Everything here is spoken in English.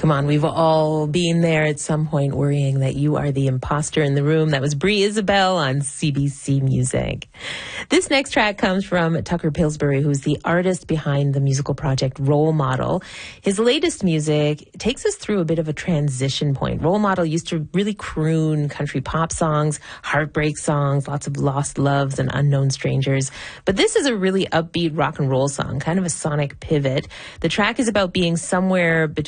Come on, we've all been there at some point worrying that you are the imposter in the room. That was Brie Isabel on CBC Music. This next track comes from Tucker Pillsbury, who's the artist behind the musical project Role Model. His latest music takes us through a bit of a transition point. Role Model used to really croon country pop songs, heartbreak songs, lots of lost loves and unknown strangers. But this is a really upbeat rock and roll song, kind of a sonic pivot. The track is about being somewhere between